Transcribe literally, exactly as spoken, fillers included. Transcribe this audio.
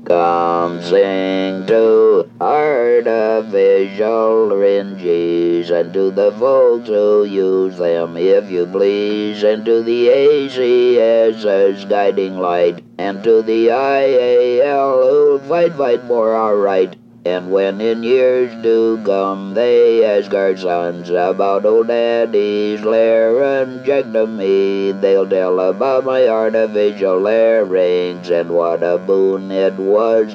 Come sing to artificial ranges, and to the folks who use them, if you please, and to the A C S's guiding light, and to the I A L who'll fight, fight for our right. And when in years do come they ask our sons about old Daddy's laryngectomy, they'll tell about my artificial larynx and what a boon it was